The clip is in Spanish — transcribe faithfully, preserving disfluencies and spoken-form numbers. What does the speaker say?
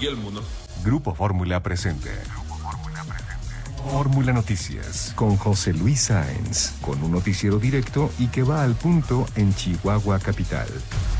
Guillermo, ¿no? Grupo Fórmula presente. Fórmula Noticias con José Luis Sáenz, con un noticiero directo y que va al punto en Chihuahua capital.